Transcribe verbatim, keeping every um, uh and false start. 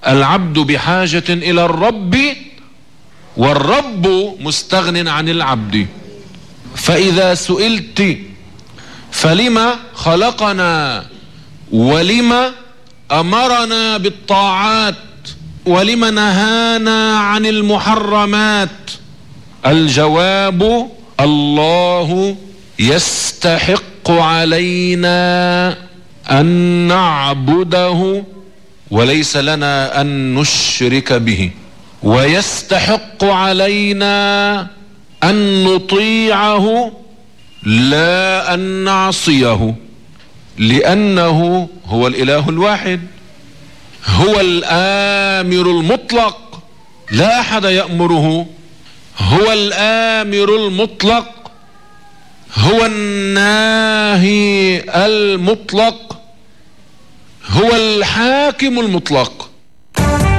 العبد بحاجة إلى الرب والرب مستغن عن العبد. فإذا سئلت فلما خلقنا ولما أمرنا بالطاعات ولما نهانا عن المحرمات، الجواب الله يستحق علينا أن نعبده وليس لنا أن نشرك به، ويستحق علينا أن نطيعه لا أن نعصيه، لأنه هو الإله الواحد، هو الآمر المطلق لا أحد يأمره، هو الآمر المطلق، هو الناهي المطلق، هو الحاكم المطلق.